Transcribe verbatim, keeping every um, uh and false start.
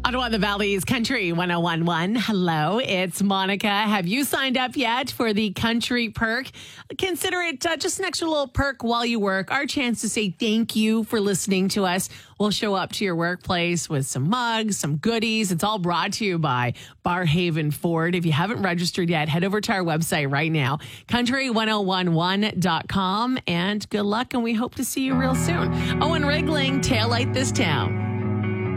Ottawa, the Valley's Country one oh one one. Hello, it's Monica. Have you signed up yet for the Country Perk? Consider it uh, just an extra little perk while you work. Our chance to say thank you for listening to us. We'll show up to your workplace with some mugs, some goodies. It's all brought to you by Barrhaven Ford. If you haven't registered yet, head over to our website right now, country one oh one one dot com. And good luck, and we hope to see you real soon. Owen Rigling, Taillight This Town.